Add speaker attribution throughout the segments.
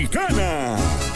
Speaker 1: Tropicana.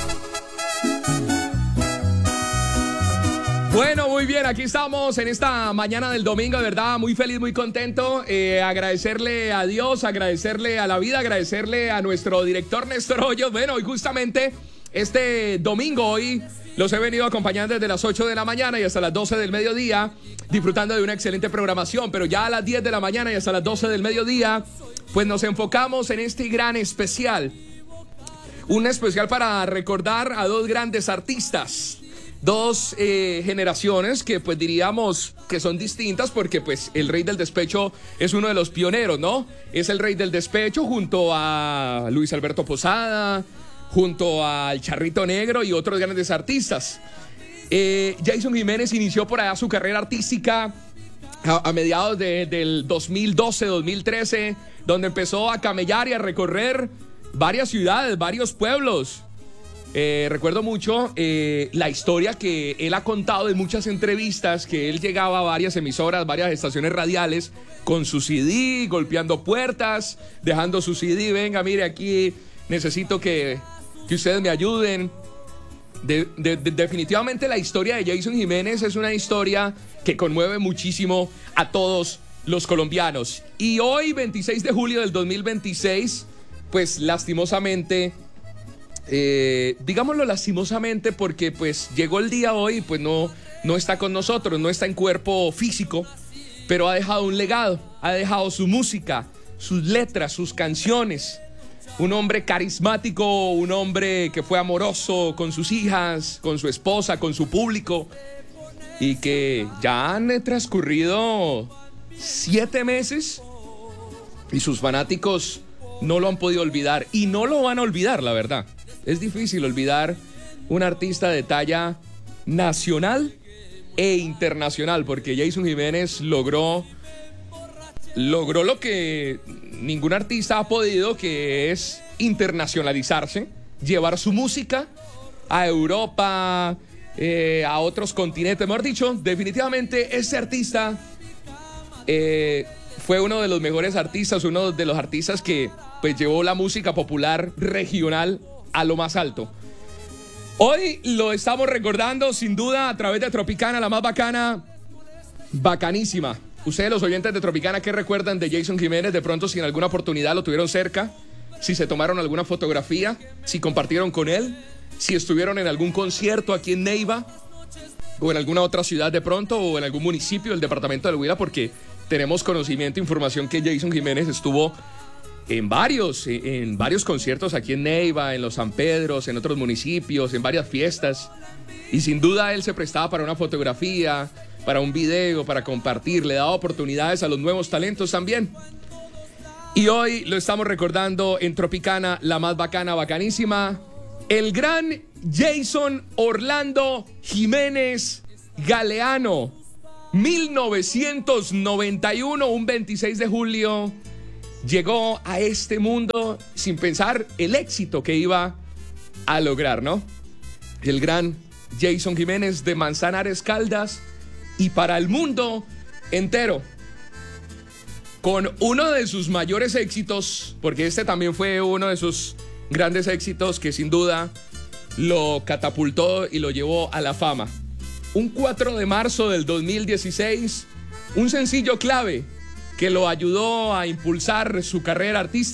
Speaker 2: Bueno, muy bien, aquí estamos en esta mañana del domingo, de verdad, muy feliz, muy contento. Agradecerle a Dios, agradecerle a la vida, agradecerle a nuestro director Néstor Hoyos. Bueno, hoy justamente este domingo, hoy los he venido acompañando desde las 8 de la mañana y hasta las 12 del mediodía, disfrutando de una excelente programación, pero ya a las 10 de la mañana y hasta las 12 del mediodía, pues nos enfocamos en este gran especial. Un especial para recordar a dos grandes artistas. Dos generaciones que pues diríamos que son distintas porque pues el Rey del Despecho es uno de los pioneros, ¿no? Es el Rey del Despecho junto a Luis Alberto Posada, junto al Charrito Negro y otros grandes artistas. Jason Jiménez inició por allá su carrera artística a mediados del 2012-2013, donde empezó a camellar y a recorrer varias ciudades, varios pueblos. Recuerdo mucho la historia que él ha contado en muchas entrevistas, que él llegaba a varias emisoras, varias estaciones radiales con su CD, golpeando puertas, dejando su CD, venga, mire, aquí necesito que ustedes me ayuden. Definitivamente la historia de Jason Jiménez es una historia que conmueve muchísimo a todos los colombianos. Y hoy, 26 de julio del 2026, pues lastimosamente... digámoslo lastimosamente porque pues llegó el día hoy y pues no está con nosotros, no está en cuerpo físico, pero ha dejado un legado, ha dejado su música, sus letras, sus canciones. Un hombre carismático, un hombre que fue amoroso con sus hijas, con su esposa, con su público, y que ya han transcurrido 7 meses y sus fanáticos no lo han podido olvidar y no lo van a olvidar, la verdad. Es difícil olvidar un artista de talla nacional e internacional, porque Jason Jiménez logró lo que ningún artista ha podido, que es internacionalizarse, llevar su música a Europa, a otros continentes. Mejor dicho, definitivamente este artista fue uno de los mejores artistas, uno de los artistas que pues llevó la música popular regional a lo más alto. Hoy lo estamos recordando sin duda a través de Tropicana, la más bacana, bacanísima. Ustedes, los oyentes de Tropicana, ¿qué recuerdan de Jason Jiménez? De pronto, si en alguna oportunidad lo tuvieron cerca, si se tomaron alguna fotografía, si compartieron con él, si estuvieron en algún concierto aquí en Neiva o en alguna otra ciudad de pronto, o en algún municipio del departamento del Huila, porque tenemos conocimiento, información que Jason Jiménez estuvo en varios conciertos aquí en Neiva, en los San Pedros, en otros municipios, en varias fiestas. Y sin duda él se prestaba para una fotografía, para un video, para compartir. Le daba oportunidades a los nuevos talentos también. Y hoy lo estamos recordando en Tropicana, la más bacana, bacanísima. El gran Jason Orlando Jiménez Galeano. 1991, un 26 de julio... llegó a este mundo sin pensar el éxito que iba a lograr, ¿no? El gran Jason Jiménez de Manzanares, Caldas, y para el mundo entero. Con uno de sus mayores éxitos, porque este también fue uno de sus grandes éxitos que sin duda lo catapultó y lo llevó a la fama. Un 4 de marzo del 2016, un sencillo clave que lo ayudó a impulsar su carrera artística.